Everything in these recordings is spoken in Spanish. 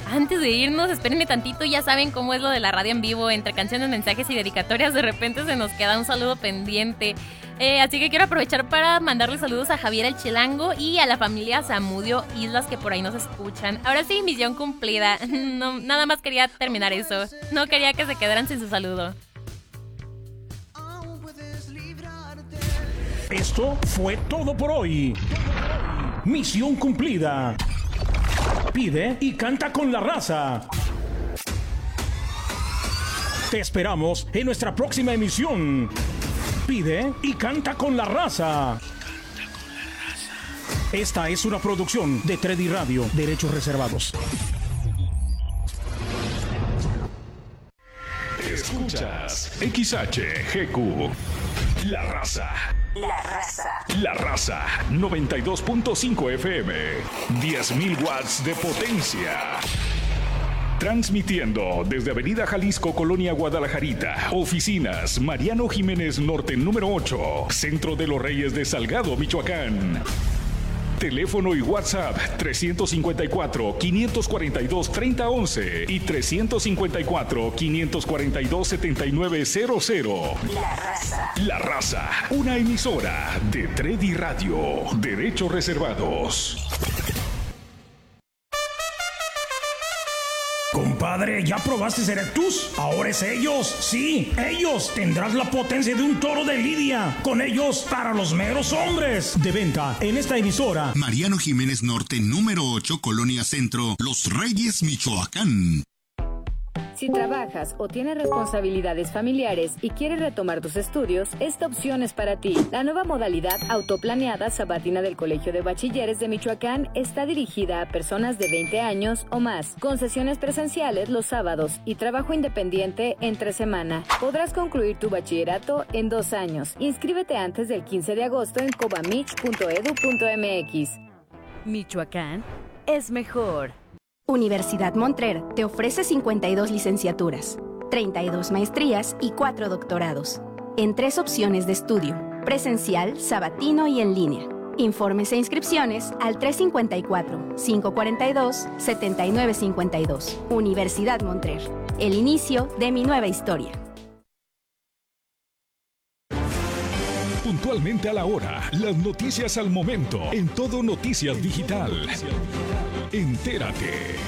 Antes de irnos, espérenme tantito, ya saben cómo es lo de la radio en vivo, entre canciones, mensajes y dedicatorias, de repente se nos queda un saludo pendiente. Así que quiero aprovechar para mandarle saludos a Javier el Chilango y a la familia Zamudio Islas que por ahí nos escuchan. Ahora sí, misión cumplida. No, nada más quería terminar eso. No quería que se quedaran sin su saludo. Esto fue todo por hoy. Misión cumplida. Pide y canta con la raza. Te esperamos en nuestra próxima emisión. Pide y canta con la raza. Esta es una producción de Treddy Radio, derechos reservados. Escuchas XHGQ. La raza. La raza. La raza 92.5 FM. 10.000 watts de potencia. Transmitiendo desde Avenida Jalisco, Colonia Guadalajarita. Oficinas Mariano Jiménez Norte número 8. Centro de los Reyes de Salgado, Michoacán. Teléfono y WhatsApp 354-542-3011 y 354-542-7900. La raza. La raza, una emisora de Treddy Radio, derechos reservados. Compadre, ¿ya probaste Erectus? Ahora es ellos. Sí, ellos. Tendrás la potencia de un toro de lidia. Con ellos, para los meros hombres. De venta en esta emisora. Mariano Jiménez Norte, número 8, Colonia Centro, Los Reyes, Michoacán. Si trabajas o tienes responsabilidades familiares y quieres retomar tus estudios, esta opción es para ti. La nueva modalidad autoplaneada sabatina del Colegio de Bachilleres de Michoacán está dirigida a personas de 20 años o más, con sesiones presenciales los sábados y trabajo independiente entre semana. Podrás concluir tu bachillerato en 2 años. Inscríbete antes del 15 de agosto en cobamich.edu.mx. Michoacán es mejor. Universidad Montrer te ofrece 52 licenciaturas, 32 maestrías y 4 doctorados, en 3 opciones de estudio, presencial, sabatino y en línea. Informes e inscripciones al 354-542-7952. Universidad Montrer, el inicio de mi nueva historia. Puntualmente a la hora, las noticias al momento, en Todo Noticias Digital. Entérate.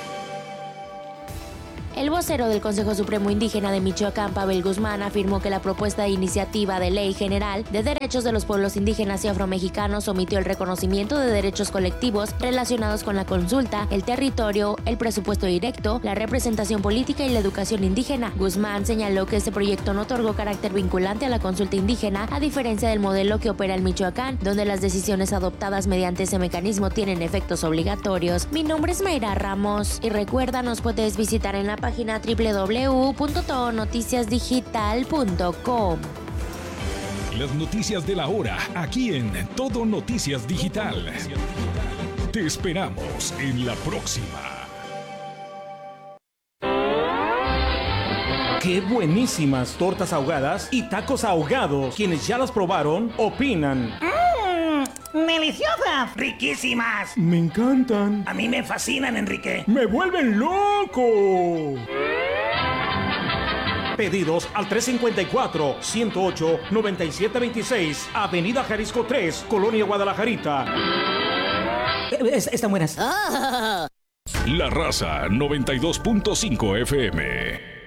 El vocero del Consejo Supremo Indígena de Michoacán, Pavel Guzmán, afirmó que la propuesta de iniciativa de ley general de derechos de los pueblos indígenas y afromexicanos omitió el reconocimiento de derechos colectivos relacionados con la consulta, el territorio, el presupuesto directo, la representación política y la educación indígena. Guzmán señaló que este proyecto no otorgó carácter vinculante a la consulta indígena, a diferencia del modelo que opera en Michoacán, donde las decisiones adoptadas mediante ese mecanismo tienen efectos obligatorios. Mi nombre es Mayra Ramos y recuerda, nos puedes visitar en la página www.todonoticiasdigital.com. Las noticias de la hora, aquí en Todo Noticias Digital. Te esperamos en la próxima. ¡Qué buenísimas tortas ahogadas y tacos ahogados! Quienes ya las probaron, opinan. ¡Deliciosas! ¡Riquísimas! Me encantan. A mí me fascinan, Enrique. ¡Me vuelven loco! Pedidos al 354-108-9726, Avenida Jalisco 3, Colonia Guadalajarita. Están buenas. La Raza 92.5 FM.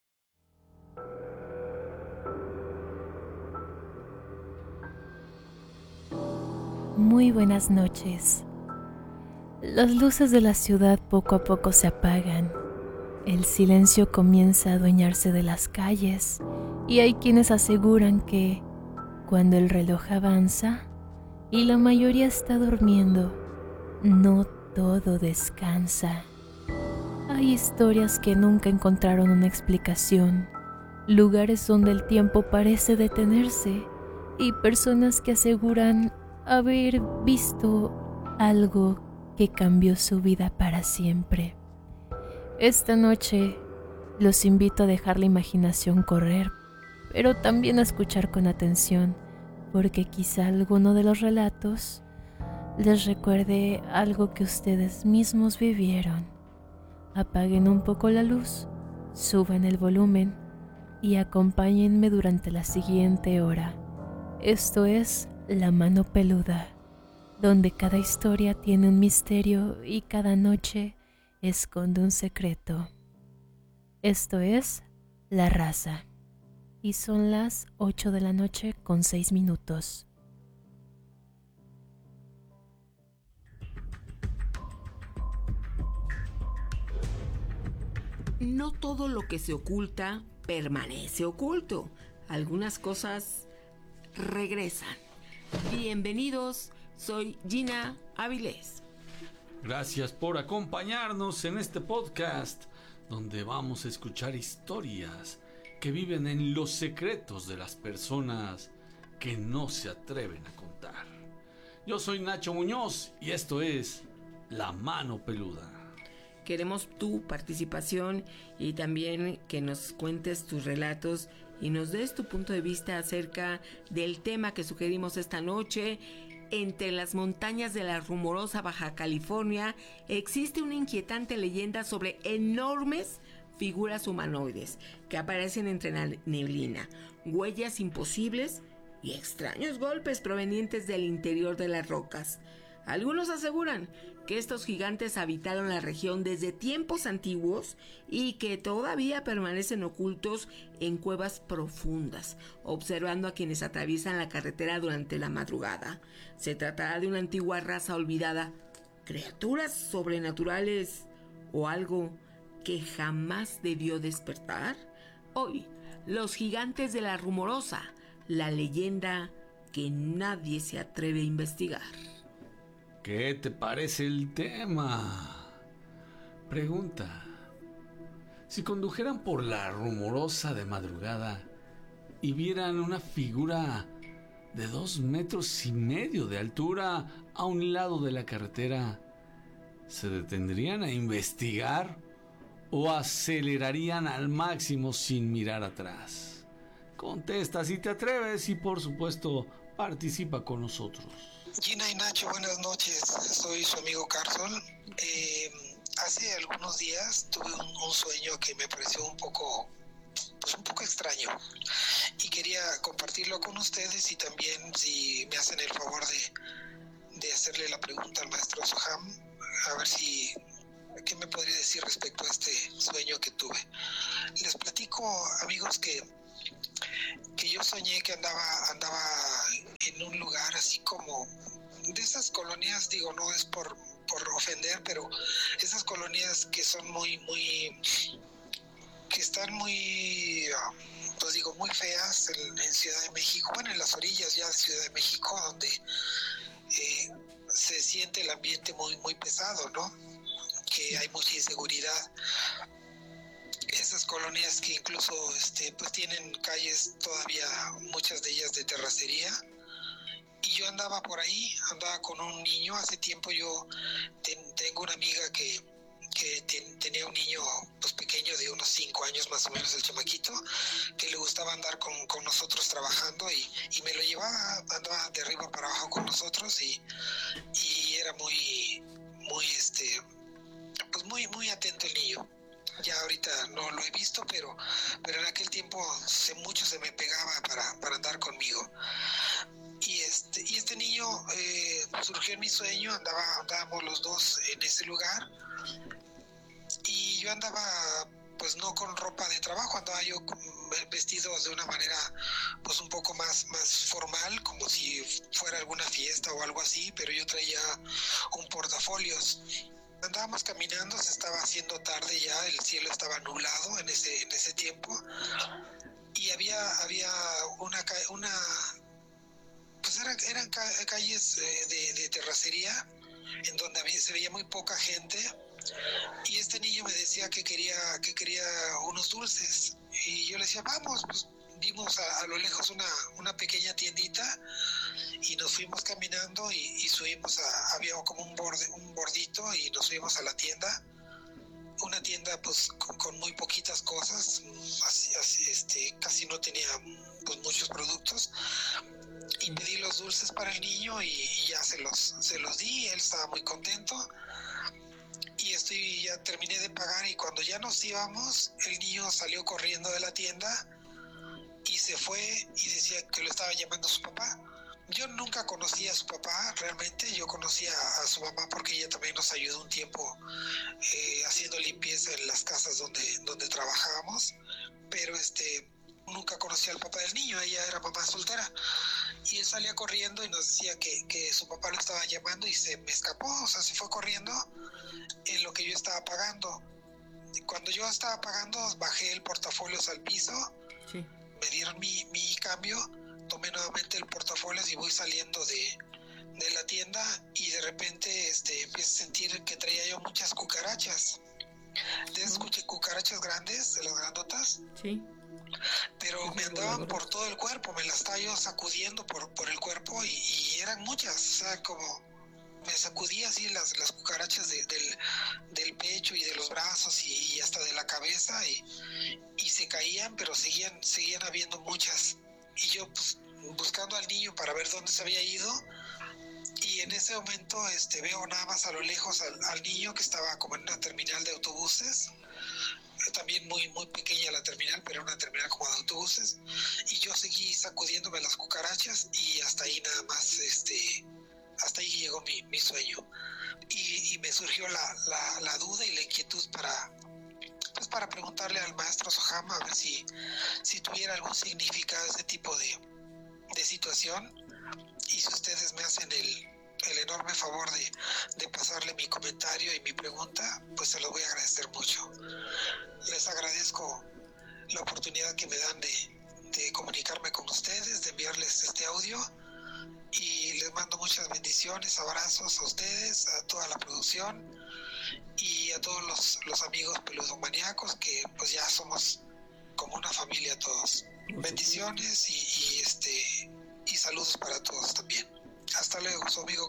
Muy buenas noches. Las luces de la ciudad poco a poco se apagan. El silencio comienza a adueñarse de las calles y hay quienes aseguran que cuando el reloj avanza y la mayoría está durmiendo, no todo descansa. Hay historias que nunca encontraron una explicación, lugares donde el tiempo parece detenerse y personas que aseguran haber visto algo que cambió su vida para siempre. Esta noche los invito a dejar la imaginación correr, pero también a escuchar con atención, porque quizá alguno de los relatos les recuerde algo que ustedes mismos vivieron. Apaguen un poco la luz, suban el volumen y acompáñenme durante la siguiente hora. Esto es La Mano Peluda, donde cada historia tiene un misterio y cada noche esconde un secreto. Esto es La Raza, y son las 8 de la noche con 6 minutos. No todo lo que se oculta permanece oculto. Algunas cosas regresan. Bienvenidos, soy Gina Avilés. Gracias por acompañarnos en este podcast, donde vamos a escuchar historias que viven en los secretos de las personas que no se atreven a contar. Yo soy Nacho Muñoz y esto es La Mano Peluda. Queremos tu participación y también que nos cuentes tus relatos y nos des tu punto de vista acerca del tema que sugerimos esta noche. Entre las montañas de la rumorosa Baja California existe una inquietante leyenda sobre enormes figuras humanoides que aparecen entre la neblina, huellas imposibles y extraños golpes provenientes del interior de las rocas. Algunos aseguran que estos gigantes habitaron la región desde tiempos antiguos y que todavía permanecen ocultos en cuevas profundas, observando a quienes atraviesan la carretera durante la madrugada. ¿Se tratará de una antigua raza olvidada, criaturas sobrenaturales o algo que jamás debió despertar? Hoy, los gigantes de la rumorosa, la leyenda que nadie se atreve a investigar. ¿Qué te parece el tema? Pregunta: si condujeran por la rumorosa de madrugada y vieran una figura de 2,5 metros de altura a un lado de la carretera, ¿se detendrían a investigar o acelerarían al máximo sin mirar atrás? Contesta si te atreves y, por supuesto, participa con nosotros. Gina y Nacho, buenas noches. Soy su amigo Carson. Hace algunos días tuve un sueño que me pareció un poco extraño y quería compartirlo con ustedes, y también si me hacen el favor de hacerle la pregunta al maestro Soham, a ver si qué me podría decir respecto a este sueño que tuve. Les platico, amigos, que yo soñé que andaba en un lugar así como de esas colonias, digo, no es por ofender, pero esas colonias que son que están muy, pues digo, muy feas en Ciudad de México, bueno, en las orillas ya de Ciudad de México, donde se siente el ambiente muy pesado, ¿no? Que hay mucha inseguridad. Esas colonias que incluso pues tienen calles todavía, muchas de ellas de terracería. Y yo andaba por ahí, andaba con un niño. Hace tiempo yo tengo una amiga que tenía un niño pues pequeño de unos 5 años más o menos, el chamaquito, que le gustaba andar con nosotros trabajando y me lo llevaba, andaba de arriba para abajo con nosotros y era muy muy atento el niño. Ya ahorita no lo he visto, pero en aquel tiempo mucho se me pegaba para andar conmigo. Y este niño surgió en mi sueño, andábamos los dos en ese lugar, y yo andaba pues no con ropa de trabajo, andaba yo vestido de una manera pues un poco más formal, como si fuera alguna fiesta o algo así, pero yo traía un portafolios. Andábamos caminando, se estaba haciendo tarde ya, el cielo estaba nublado en ese tiempo, y había una pues eran calles de terracería en donde se veía muy poca gente, y este niño me decía que quería unos dulces, y yo le decía vamos. Pues vimos a lo lejos una pequeña tiendita y nos fuimos caminando y subimos había como un bordito, y nos fuimos a la tienda, una tienda pues con muy poquitas cosas, así, casi no tenía pues muchos productos, y pedí los dulces para el niño y ya se los di. Él estaba muy contento, y estoy ya ya terminé de pagar y cuando ya nos íbamos, el niño salió corriendo de la tienda y se fue y decía que lo estaba llamando a su papá. Yo nunca conocí a su papá, realmente. Yo conocí a su mamá porque ella también nos ayudó un tiempo haciendo limpieza en las casas donde trabajábamos, pero nunca conocí al papá del niño. Ella era mamá soltera y él salía corriendo y nos decía que su papá lo estaba llamando y se me escapó, o sea, se fue corriendo en lo que yo estaba pagando. Cuando yo estaba pagando, bajé el portafolios al piso, sí. Me dieron mi cambio, tomé nuevamente el portafolios y voy saliendo de la tienda y de repente empiezo a sentir que traía yo muchas cucarachas. Escuché cucarachas grandes, de las grandotas. Sí. Pero me andaban por todo el cuerpo, me las estaba yo sacudiendo por el cuerpo y eran muchas, o sea, como me sacudía así las cucarachas del pecho y de los brazos y hasta de la cabeza y se caían, pero seguían habiendo muchas. Y yo pues, buscando al niño para ver dónde se había ido, y en ese momento veo nada más a lo lejos al niño que estaba como en una terminal de autobuses, también muy, muy pequeña la terminal, pero una terminal como de autobuses, y yo seguí sacudiéndome las cucarachas y hasta ahí nada más, hasta ahí llegó mi sueño, y me surgió la duda y la inquietud para preguntarle al maestro Soham a ver si tuviera algún significado ese tipo de situación, y si ustedes me hacen el enorme favor de pasarle mi comentario y mi pregunta, pues se los voy a agradecer mucho. Les agradezco la oportunidad que me dan de comunicarme con ustedes, de enviarles este audio, y les mando muchas bendiciones, abrazos a ustedes, a toda la producción y a todos los amigos peludomaníacos, que pues ya somos como una familia todos. Bendiciones y saludos para todos también. Hasta luego, su amigo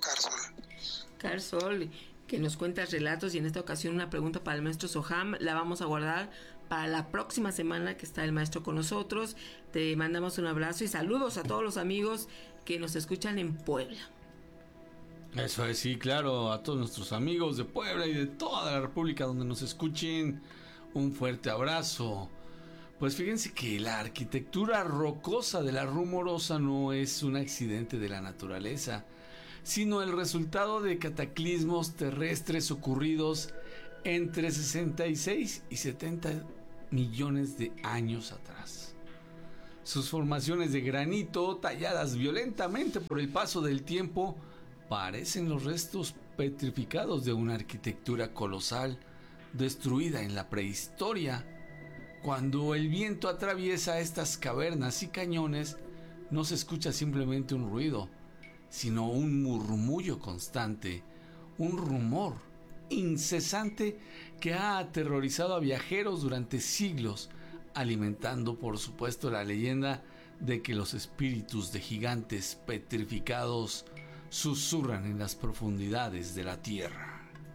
Carsol, que nos cuentas relatos, y en esta ocasión una pregunta para el maestro Soham. La vamos a guardar para la próxima semana que está el maestro con nosotros. Te mandamos un abrazo y saludos a todos los amigos que nos escuchan en Puebla. Eso es, sí, claro, a todos nuestros amigos de Puebla y de toda la República donde nos escuchen, un fuerte abrazo. Pues fíjense que la arquitectura rocosa de la Rumorosa no es un accidente de la naturaleza, sino el resultado de cataclismos terrestres ocurridos entre 66 y 70 millones de años atrás. Sus formaciones de granito, talladas violentamente por el paso del tiempo, parecen los restos petrificados de una arquitectura colosal destruida en la prehistoria. Cuando el viento atraviesa estas cavernas y cañones, no se escucha simplemente un ruido, sino un murmullo constante, un rumor incesante que ha aterrorizado a viajeros durante siglos, alimentando por supuesto la leyenda de que los espíritus de gigantes petrificados susurran en las profundidades de la tierra.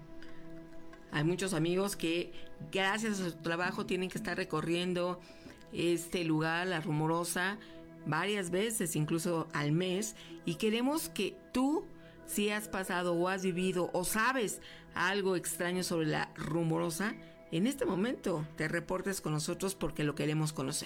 Hay muchos amigos que gracias a su trabajo tienen que estar recorriendo este lugar, la Rumorosa, varias veces, incluso al mes, y queremos que tú, si has pasado o has vivido o sabes algo extraño sobre la Rumorosa, en este momento te reportes con nosotros porque lo queremos conocer.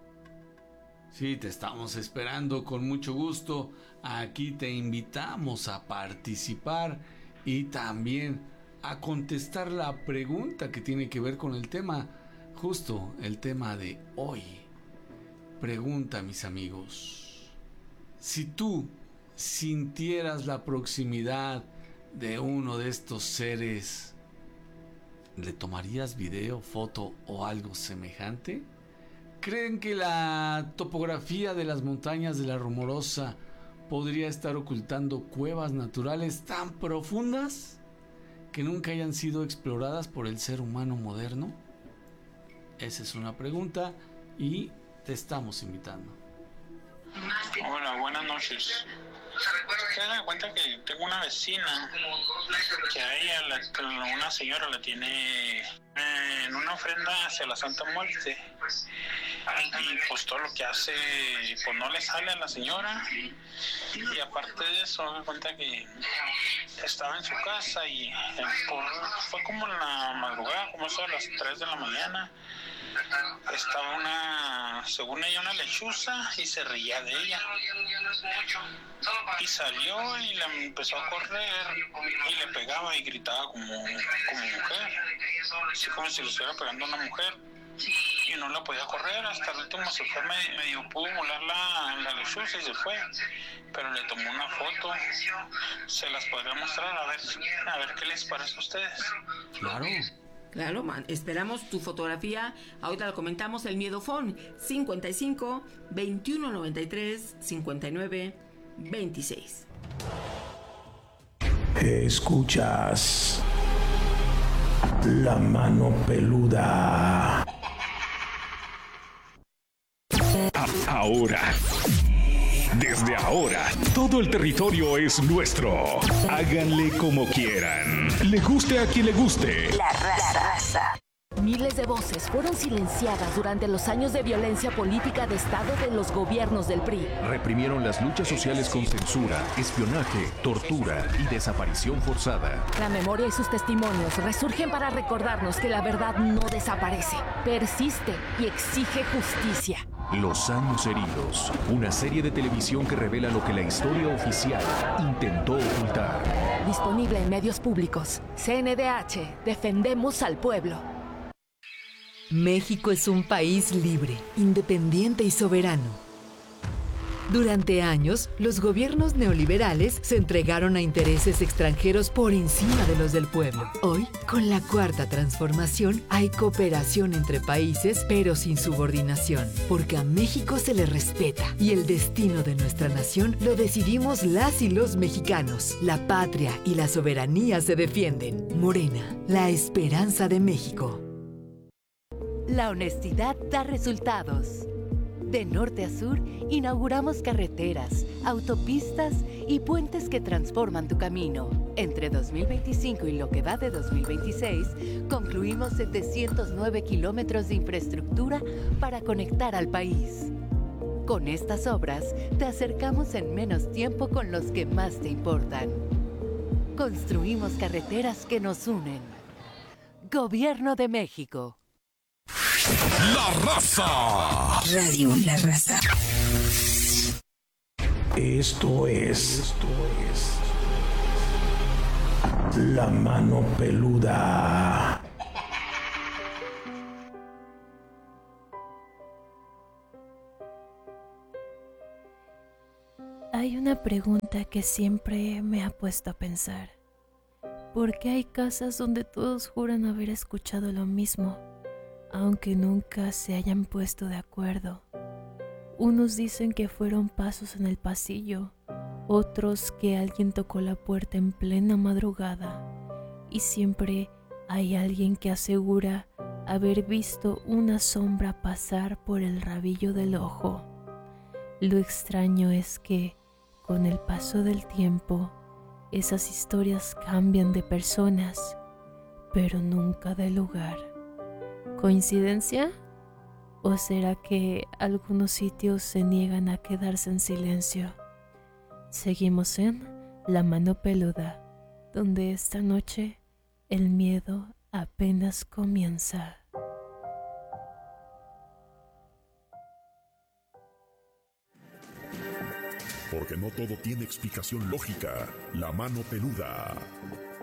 Sí, te estamos esperando con mucho gusto. Aquí te invitamos a participar y también a contestar la pregunta que tiene que ver con el tema, justo el tema de hoy. Pregunta, mis amigos: si tú sintieras la proximidad de uno de estos seres, ¿le tomarías video, foto o algo semejante? ¿Creen que la topografía de las montañas de la Rumorosa podría estar ocultando cuevas naturales tan profundas que nunca hayan sido exploradas por el ser humano moderno? Esa es una pregunta y te estamos invitando. Hola, buenas noches. Se da cuenta que tengo una vecina que a ella, una señora la tiene en una ofrenda hacia la Santa Muerte. y pues todo lo que hace pues no le sale a la señora, y aparte de eso me cuenta que estaba en su casa y fue como en la madrugada, como eso a las 3 de la mañana, estaba según ella, una lechuza y se reía de ella, y salió y le empezó a correr y le pegaba y gritaba como mujer, así como si le estuviera pegando a una mujer, y no la podía correr. Hasta el último se fue, medio pudo volar la lechuza y se fue, pero le tomó una foto, se las podría mostrar, a ver qué les parece a ustedes. Claro, esperamos tu fotografía. Ahorita lo comentamos. El Miedofón 55 21 93 59 26. Escuchas La Mano Peluda. Ahora, desde ahora, todo el territorio es nuestro. Háganle como quieran. Le guste a quien le guste. La raza. Miles de voces fueron silenciadas durante los años de violencia política de Estado de los gobiernos del PRI. Reprimieron las luchas sociales con censura, espionaje, tortura y desaparición forzada. La memoria y sus testimonios resurgen para recordarnos que la verdad no desaparece, persiste y exige justicia. Los años heridos, una serie de televisión que revela lo que la historia oficial intentó ocultar. Disponible en medios públicos. CNDH, defendemos al pueblo. México es un país libre, independiente y soberano. Durante años, los gobiernos neoliberales se entregaron a intereses extranjeros por encima de los del pueblo. Hoy, con la Cuarta Transformación, hay cooperación entre países, pero sin subordinación, porque a México se le respeta y el destino de nuestra nación lo decidimos las y los mexicanos. La patria y la soberanía se defienden. Morena, la esperanza de México. La honestidad da resultados. De norte a sur, inauguramos carreteras, autopistas y puentes que transforman tu camino. Entre 2025 y lo que va de 2026, concluimos 709 kilómetros de infraestructura para conectar al país. Con estas obras, te acercamos en menos tiempo con los que más te importan. Construimos carreteras que nos unen. Gobierno de México. La Raza. Radio La Raza. Esto es La Mano Peluda. Hay una pregunta que siempre me ha puesto a pensar. ¿Por qué hay casas donde todos juran haber escuchado lo mismo, aunque nunca se hayan puesto de acuerdo? Unos dicen que fueron pasos en el pasillo, otros que alguien tocó la puerta en plena madrugada, y siempre hay alguien que asegura haber visto una sombra pasar por el rabillo del ojo. Lo extraño es que, con el paso del tiempo, esas historias cambian de personas, pero nunca de lugar. ¿Coincidencia? ¿O será que algunos sitios se niegan a quedarse en silencio? Seguimos en La Mano Peluda, donde esta noche el miedo apenas comienza. Porque no todo tiene explicación lógica. La Mano Peluda.